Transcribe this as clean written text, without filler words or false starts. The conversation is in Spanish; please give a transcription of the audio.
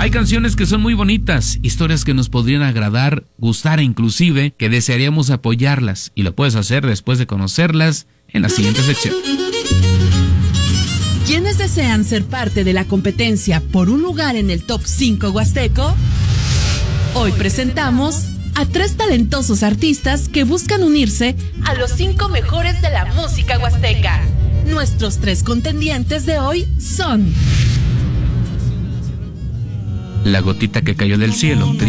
Hay canciones que son muy bonitas, historias que nos podrían agradar, gustar e inclusive que desearíamos apoyarlas, y lo puedes hacer después de conocerlas en la siguiente sección. ¿Quiénes desean ser parte de la competencia por un lugar en el Top 5 Huasteco? Hoy presentamos a 3 talentosos artistas que buscan unirse a los 5 mejores de la música huasteca. Nuestros 3 contendientes de hoy son... La gotita que cayó del cielo.